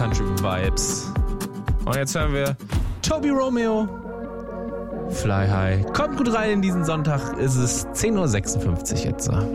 Country Vibes. Und jetzt hören wir Toby Romeo, Fly High. Kommt gut rein in diesen Sonntag, ist es 10.56 Uhr jetzt.